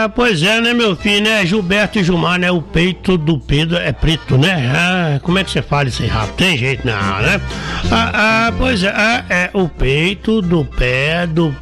Pois é, né, meu filho, né? Gilberto e Gilmar, né? O peito do Pedro é preto, né? Como é que você fala isso aí, rápido? Tem jeito não, né? Pois é, o peito do pé do